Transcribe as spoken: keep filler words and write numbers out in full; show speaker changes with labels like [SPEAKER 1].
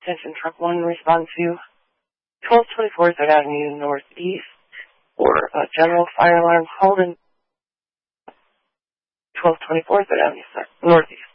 [SPEAKER 1] Attention truck one, respond to twelve twenty-four third Avenue Northeast for a general fire alarm. Hold in twelve twenty-four third Avenue Northeast.